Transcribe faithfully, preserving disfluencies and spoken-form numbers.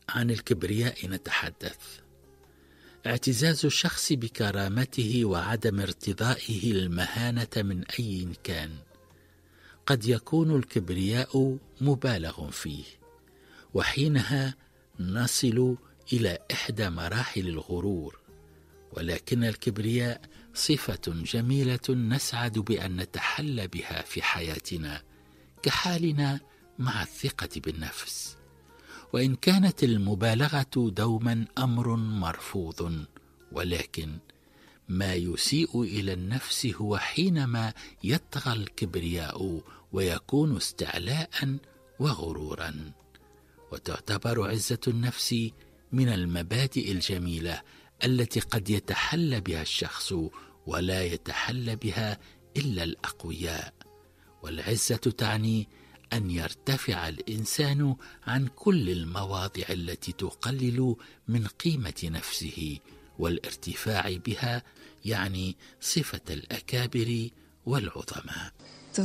عن الكبرياء نتحدث. اعتزاز الشخص بكرامته وعدم ارتضائه المهانة من أي كان. قد يكون الكبرياء مبالغ فيه، وحينها نصل إلى إحدى مراحل الغرور، ولكن الكبرياء صفة جميلة نسعد بأن نتحلى بها في حياتنا، كحالنا مع الثقة بالنفس. وإن كانت المبالغة دوما أمر مرفوض، ولكن ما يسيء إلى النفس هو حينما يطغى الكبرياء ويكون استعلاء وغرورا. وتعتبر عزة النفس من المبادئ الجميلة التي قد يتحلى بها الشخص، ولا يتحلى بها إلا الأقوياء. والعزة تعني أن يرتفع الإنسان عن كل المواضع التي تقلل من قيمة نفسه، والارتفاع بها يعني صفة الأكابر والعظماء.